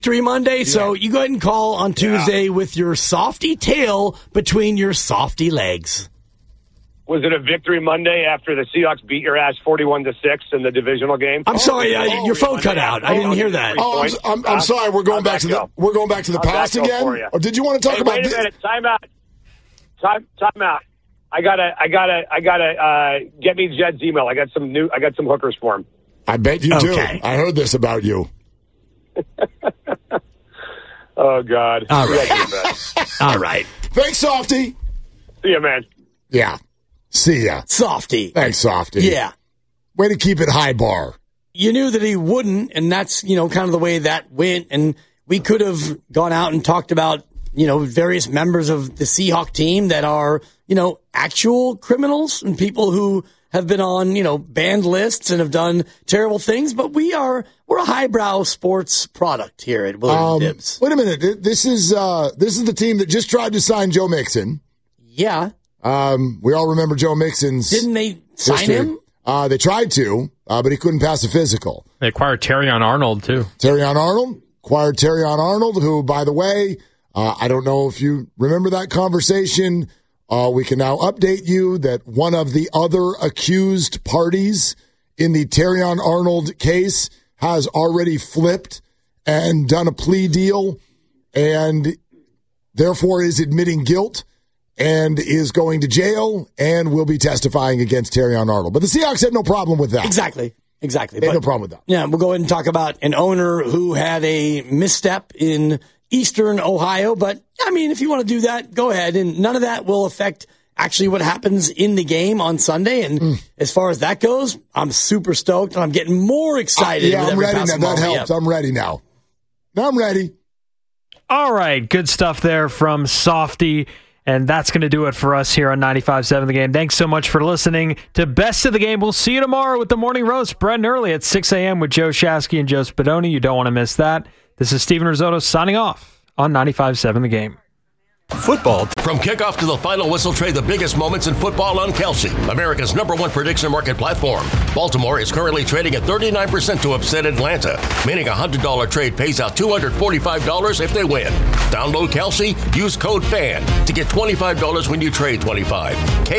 Victory Monday, so you go ahead and call on Tuesday with your softy tail between your softy legs. Was it a victory Monday after the Seahawks beat your ass 41-6 in the divisional game? I'm sorry, your phone cut out. I didn't hear that. Oh, I'm sorry. We're going back to the past again. Or did you want to talk about? Wait a minute. Time out. I gotta get me Jed's email. I got some hookers for him. I bet you do. I heard this about you. Oh God. All right. All right. Thanks, Softy. See ya, man. Yeah. See ya. Softy. Thanks, Softy. Yeah. Way to keep it high bar. You knew that he wouldn't, and that's, kind of the way that went. And we could have gone out and talked about, various members of the Seahawk team that are, actual criminals and people who have been on, banned lists and have done terrible things. But we're a highbrow sports product here at Willard Dibs. Wait a minute. This is the team that just tried to sign Joe Mixon. Yeah. We all remember Joe Mixon's. Didn't they sign him? They tried to, but he couldn't pass a physical. They acquired Terrion Arnold, too. Terrion Arnold, who, by the way, I don't know if you remember that conversation. We can now update you that one of the other accused parties in the Terrion Arnold case has already flipped and done a plea deal and therefore is admitting guilt and is going to jail and will be testifying against Terrion Arnold. But the Seahawks had no problem with that. Exactly. They had no problem with that. Yeah, we'll go ahead and talk about an owner who had a misstep in Eastern Ohio. But, if you want to do that, go ahead. And none of that will affect actually what happens in the game on Sunday. And as far as that goes, I'm super stoked. And I'm getting more excited. I'm ready now. That helps. I'm ready now. I'm ready. All right. Good stuff there from Softy. And that's going to do it for us here on 95.7 The Game. Thanks so much for listening to Best of the Game. We'll see you tomorrow with the Morning Roast, bright and early at 6 a.m. with Joe Shasky and Joe Spadoni. You don't want to miss that. This is Steven Risotto signing off on 95.7 The Game. Football. From kickoff to the final whistle, trade the biggest moments in football on Kelsey, America's #1 prediction market platform. Baltimore is currently trading at 39% to upset Atlanta, meaning a $100 trade pays out $245 if they win. Download Kelsey, use code FAN to get $25 when you trade 25.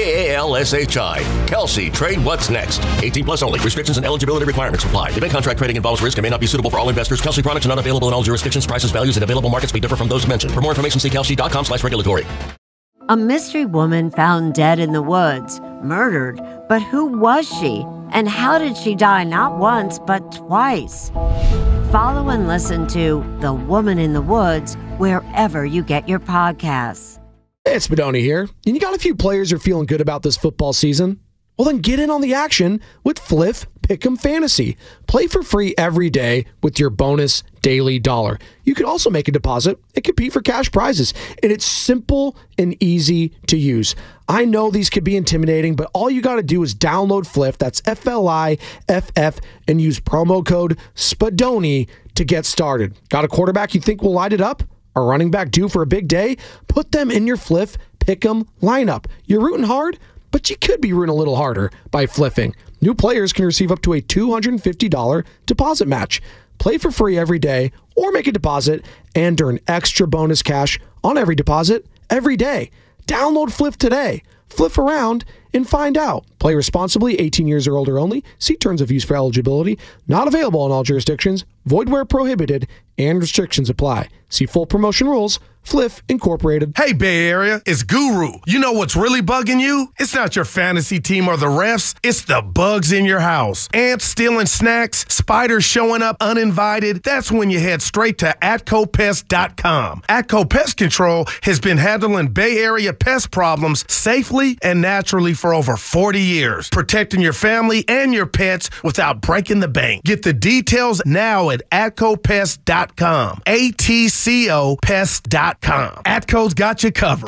KALSHI. Kelsey, trade what's next. 18 plus only. Restrictions and eligibility requirements apply. Event contract trading involves risk and may not be suitable for all investors. Kelsey products are not available in all jurisdictions. Prices, values, and available markets may differ from those mentioned. For more information, see kelsey.com/regulatory. A mystery woman found dead in the woods, murdered. But who was she? And how did she die not once, but twice? Follow and listen to The Woman in the Woods wherever you get your podcasts. Hey, it's Spadoni here. And you got a few players who are feeling good about this football season? Well, then get in on the action with Fliff Pick'em Fantasy. Play for free every day with your bonus daily dollar. You can also make a deposit and compete for cash prizes. And it's simple and easy to use. I know these could be intimidating, but all you got to do is download Fliff, that's F-L-I-F-F, and use promo code SPADONI to get started. Got a quarterback you think will light it up? A running back due for a big day? Put them in your Fliff Pick'em lineup. You're rooting hard, but you could be rooting a little harder by fliffing. New players can receive up to a $250 deposit match. Play for free every day or make a deposit and earn extra bonus cash on every deposit every day. Download Fliff today. Fliff around and find out. Play responsibly, 18 years or older only. See terms of use for eligibility. Not available in all jurisdictions. Void where prohibited and restrictions apply. See full promotion rules. Fliff Incorporated. Hey, Bay Area, it's Guru. You know what's really bugging you? It's not your fantasy team or the refs. It's the bugs in your house. Ants stealing snacks, spiders showing up uninvited. That's when you head straight to AtcoPest.com. Atco Pest Control has been handling Bay Area pest problems safely and naturally for over 40 years, protecting your family and your pets without breaking the bank. Get the details now at AtcoPest.com. ATCO Pest.com. Atco's got you covered.